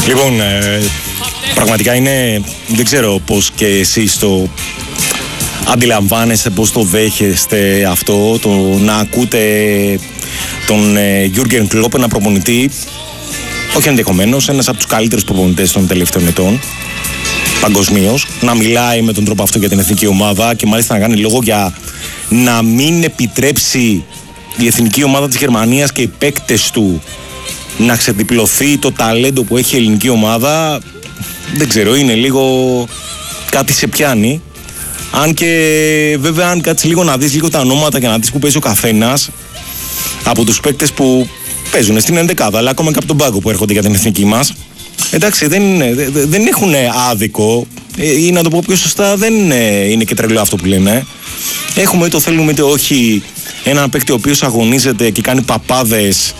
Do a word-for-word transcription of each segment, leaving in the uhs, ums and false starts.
Λοιπόν, ε, πραγματικά είναι, δεν ξέρω πώς και εσείς το αντιλαμβάνεστε, πώς το δέχεστε αυτό, το να ακούτε τον ε, Γιούργεν Κλόπ, ένα προπονητή, όχι ενδεχομένως, ένας από τους καλύτερους προπονητές των τελευταίων ετών παγκοσμίως, να μιλάει με τον τρόπο αυτό για την εθνική ομάδα και μάλιστα να κάνει λόγο για να μην επιτρέψει η εθνική ομάδα της Γερμανίας και οι παίκτες του να ξεδιπλωθεί το ταλέντο που έχει η ελληνική ομάδα. Δεν ξέρω, είναι λίγο, κάτι σε πιάνει. Αν και βέβαια, αν κάτσεις λίγο να δεις λίγο τα ονόματα και να δεις που παίζει ο καθένας από τους παίκτες που παίζουν στην ενδεκάδα, αλλά ακόμα και από τον πάγκο που έρχονται για την εθνική μας, εντάξει, δεν, είναι, δεν έχουν άδικο, ή να το πω πιο σωστά, δεν είναι, είναι και τρελό αυτό που λένε. Έχουμε, είτε το θέλουμε είτε όχι, έναν παίκτη ο οποίος αγωνίζεται και κάνει παπάδες,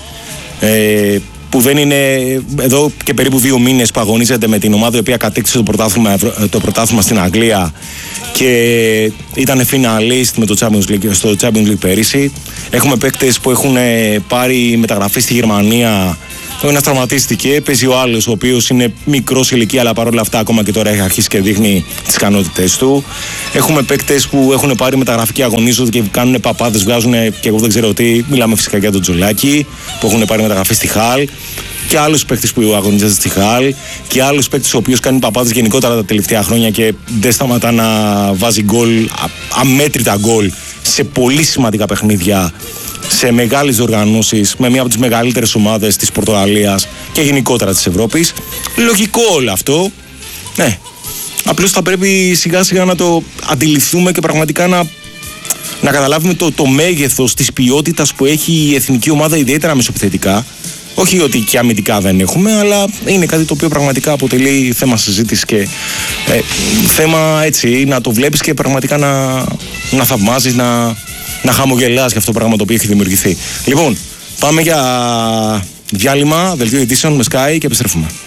ε, που δεν είναι εδώ και περίπου δύο μήνες που αγωνίζεται με την ομάδα η οποία κατέκτησε το πρωτάθλημα, το πρωτάθλημα στην Αγγλία και ήταν φιναλίστ με το Champions League, στο Champions League πέρυσι. Έχουμε παίκτες που έχουν πάρει μεταγραφή στη Γερμανία. Ο ένας τραυματίστηκε, παίζει ο άλλος ο οποίος είναι μικρός ηλικία, αλλά παρόλα αυτά ακόμα και τώρα έχει αρχίσει και δείχνει τις ικανότητες του. Έχουμε παίκτες που έχουν πάρει μεταγραφή και αγωνίζονται και κάνουν παπάδες, βγάζουν και εγώ δεν ξέρω τι. Μιλάμε φυσικά για τον Τζολάκη που έχουν πάρει μεταγραφή στη Χαλ. Και άλλους παίκτες που αγωνίζονται στη Χαλ. Και άλλους παίκτες ο οποίος κάνει παπάδες γενικότερα τα τελευταία χρόνια και δεν σταματά να βάζει γκολ, αμέτρητα γκολ σε πολύ σημαντικά παιχνίδια, σε μεγάλες διοργανώσεις, με μία από τις μεγαλύτερες ομάδες της Πορτογαλίας και γενικότερα της Ευρώπης. Λογικό όλο αυτό. Ναι. Απλώς θα πρέπει σιγά σιγά να το αντιληφθούμε και πραγματικά να, να καταλάβουμε το, το μέγεθος της ποιότητας που έχει η εθνική ομάδα, ιδιαίτερα μεσοπιθετικά. Όχι ότι και αμυντικά δεν έχουμε, αλλά είναι κάτι το οποίο πραγματικά αποτελεί θέμα συζήτηση και ε, θέμα έτσι να το βλέπεις και πραγματικά να, να θαυμάζεις, να, να χαμογελάς για αυτό το πράγμα το οποίο έχει δημιουργηθεί. Λοιπόν, πάμε για διάλειμμα, δελτίο ειδήσεων με Sky και επιστρέφουμε.